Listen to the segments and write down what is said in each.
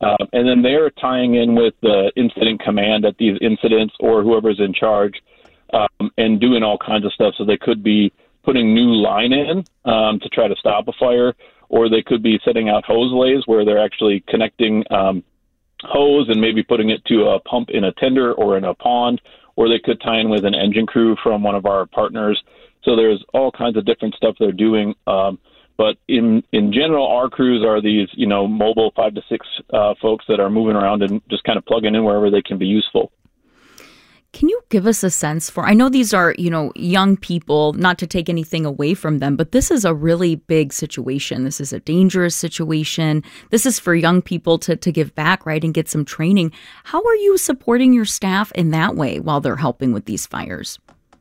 And then they're tying in with the incident command at these incidents or whoever's in charge, and doing all kinds of stuff. So they could be putting new line in to try to stop a fire, or they could be setting out hose lays where they're actually connecting hose and maybe putting it to a pump in a tender or in a pond, or they could tie in with an engine crew from one of our partners. So there's all kinds of different stuff they're doing. But in general, our crews are these, mobile 5 to 6 folks that are moving around and just kind of plugging in wherever they can be useful. Can you give us a sense for, I know these are, young people, not to take anything away from them, but this is a really big situation. This is a dangerous situation. This is for young people to give back, right, and get some training. How are you supporting your staff in that way while they're helping with these fires?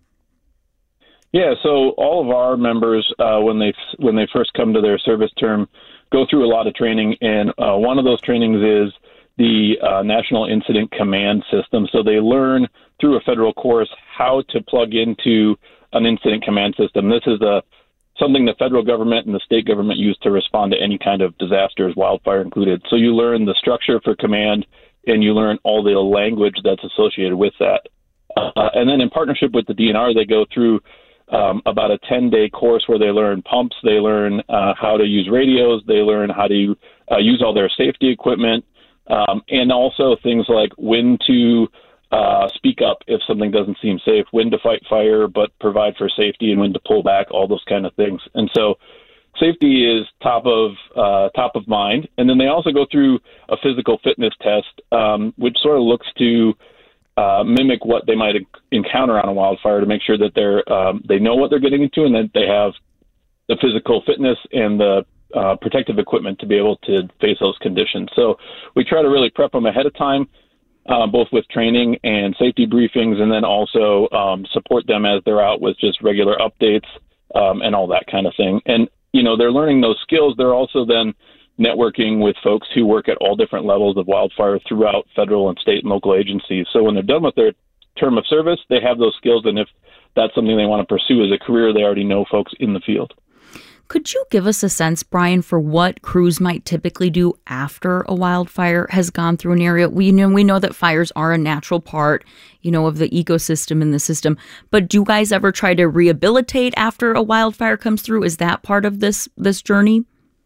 Yeah, so all of our members, when they first come to their service term, go through a lot of training, and one of those trainings is the National Incident Command System. So they learn through a federal course how to plug into an incident command system. This is something the federal government and the state government use to respond to any kind of disasters, wildfire included. So you learn the structure for command, and you learn all the language that's associated with that. And then in partnership with the DNR, they go through about a 10-day course where they learn pumps, they learn how to use radios, they learn how to use all their safety equipment, and also things like when to speak up if something doesn't seem safe, when to fight fire but provide for safety, and when to pull back, all those kind of things. And so safety is top of mind. And then they also go through a physical fitness test, which sort of looks to mimic what they might encounter on a wildfire, to make sure that they know what they're getting into, and that they have the physical fitness and the protective equipment to be able to face those conditions. So we try to really prep them ahead of time, both with training and safety briefings, and then also support them as they're out with just regular updates and all that kind of thing. And, they're learning those skills. They're also then networking with folks who work at all different levels of wildfire throughout federal and state and local agencies. So when they're done with their term of service, they have those skills, and if that's something they want to pursue as a career, they already know folks in the field. Could you give us a sense, Brian, for what crews might typically do after a wildfire has gone through an area? We know that fires are a natural part, of the ecosystem and the system. But do you guys ever try to rehabilitate after a wildfire comes through? Is that part of this journey?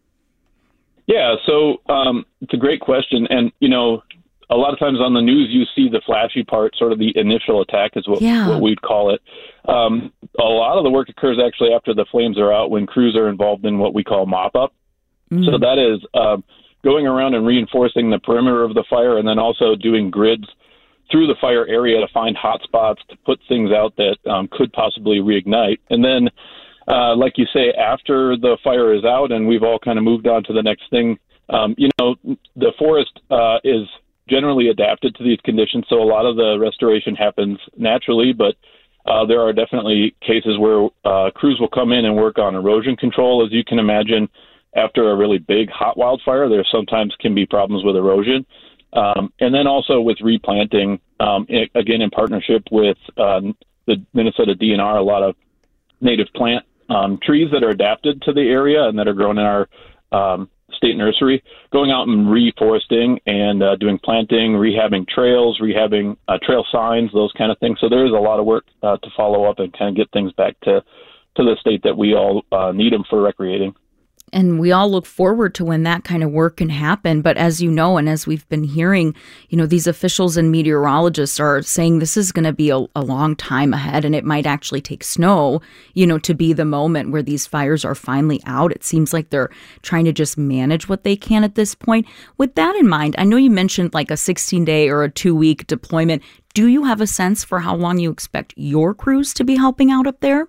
Yeah, so it's a great question. And, a lot of times on the news, you see the flashy part, sort of the initial attack is what we'd call it. A lot of the work occurs actually after the flames are out, when crews are involved in what we call mop-up. Mm-hmm. So that is going around and reinforcing the perimeter of the fire, and then also doing grids through the fire area to find hot spots, to put things out that could possibly reignite. And then, like you say, after the fire is out and we've all kind of moved on to the next thing, the forest is generally adapted to these conditions, so a lot of the restoration happens naturally, but there are definitely cases where crews will come in and work on erosion control. As you can imagine, after a really big hot wildfire, there sometimes can be problems with erosion. And then also with replanting, again, in partnership with the Minnesota DNR, a lot of native plant trees that are adapted to the area and that are grown in our state nursery, going out and reforesting and doing planting, rehabbing trails, rehabbing trail signs, those kind of things. So there is a lot of work to follow up and kind of get things back to the state that we all need them for recreating. And we all look forward to when that kind of work can happen. But as you know, and as we've been hearing, these officials and meteorologists are saying this is going to be a long time ahead, and it might actually take snow, to be the moment where these fires are finally out. It seems like they're trying to just manage what they can at this point. With that in mind, I know you mentioned like a 16-day or a 2-week deployment. Do you have a sense for how long you expect your crews to be helping out up there?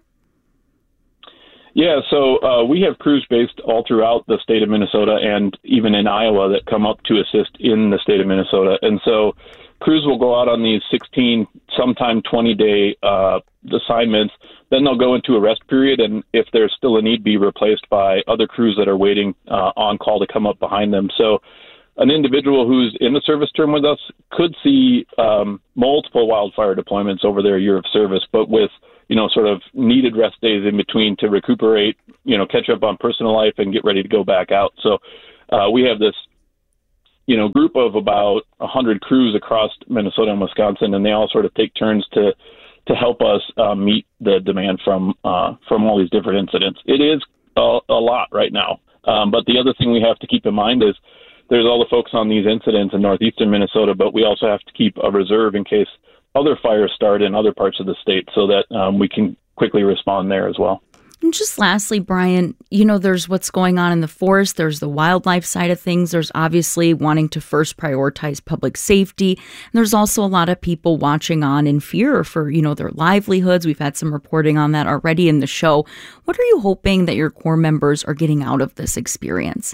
Yeah, so we have crews based all throughout the state of Minnesota and even in Iowa that come up to assist in the state of Minnesota. And so crews will go out on these 16, sometime 20-day assignments. Then they'll go into a rest period, and if there's still a need, be replaced by other crews that are waiting on call to come up behind them. So an individual who's in the service term with us could see multiple wildfire deployments over their year of service, but with sort of needed rest days in between to recuperate, catch up on personal life and get ready to go back out. So we have this group of about 100 crews across Minnesota and Wisconsin, and they all sort of take turns to help us meet the demand from all these different incidents. It is a lot right now. But the other thing we have to keep in mind is there's all the folks on these incidents in northeastern Minnesota, but we also have to keep a reserve in case other fires start in other parts of the state so that we can quickly respond there as well. And just lastly, Brian, there's what's going on in the forest. There's the wildlife side of things. There's obviously wanting to first prioritize public safety. And there's also a lot of people watching on in fear for, their livelihoods. We've had some reporting on that already in the show. What are you hoping that your Corps members are getting out of this experience?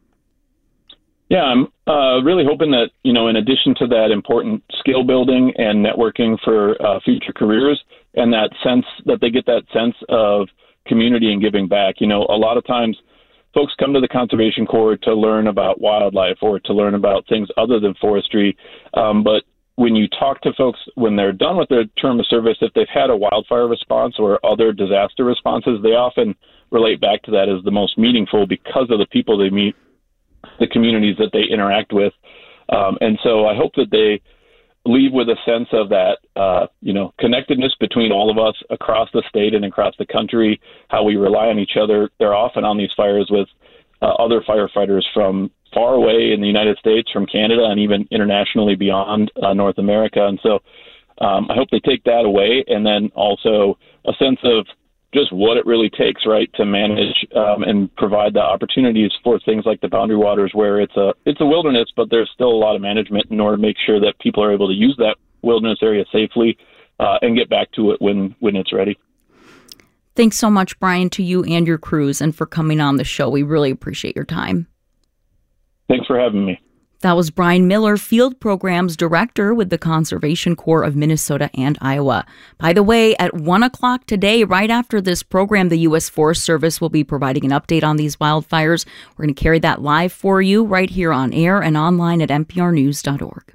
Yeah, I'm really hoping that, in addition to that important skill building and networking for future careers, and that sense that they get that sense of community and giving back. A lot of times folks come to the Conservation Corps to learn about wildlife or to learn about things other than forestry. But when you talk to folks, when they're done with their term of service, if they've had a wildfire response or other disaster responses, they often relate back to that as the most meaningful because of the people they meet, the communities that they interact with. And so I hope that they leave with a sense of that, connectedness between all of us across the state and across the country, how we rely on each other. They're often on these fires with other firefighters from far away in the United States, from Canada, and even internationally beyond North America. And so I hope they take that away, and then also a sense of just what it really takes, right, to manage and provide the opportunities for things like the Boundary Waters, where it's a wilderness, but there's still a lot of management in order to make sure that people are able to use that wilderness area safely and get back to it when it's ready. Thanks so much, Brian, to you and your crews, and for coming on the show. We really appreciate your time. Thanks for having me. That was Brian Miller, Field Programs Director with the Conservation Corps of Minnesota and Iowa. By the way, at 1 o'clock today, right after this program, the U.S. Forest Service will be providing an update on these wildfires. We're going to carry that live for you right here on air and online at nprnews.org.